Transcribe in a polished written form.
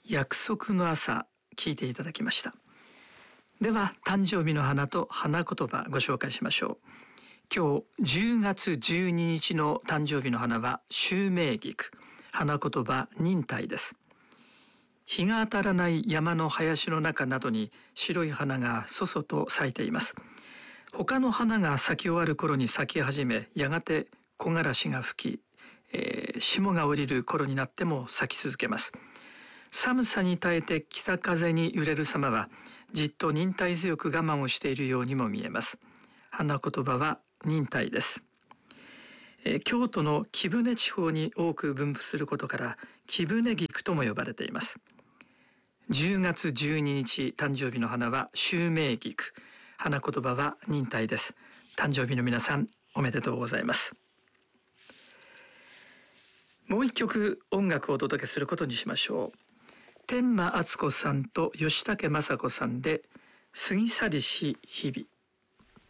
約束の朝、聞いていただきました。では、誕生日の花と花言葉ご紹介しましょう。今日10月12日の誕生日の花は秋明菊、花言葉忍耐です。日が当たらない山の林の中などに白い花がそそと咲いています。他の花が咲き終わる頃に咲き始め、やがて木枯らしが吹き、霜が降りる頃になっても咲き続けます。寒さに耐えて北風に揺れる様は、じっと忍耐強く我慢をしているようにも見えます。花言葉は忍耐です。京都の貴船地方に多く分布することから、貴船菊とも呼ばれています。10月12日誕生日の花は秋明菊、花言葉は忍耐です。誕生日の皆さん、おめでとうございます。もう一曲音楽をお届けすることにしましょう。天満敦子さんと吉武雅子さんで過ぎ去りし日々。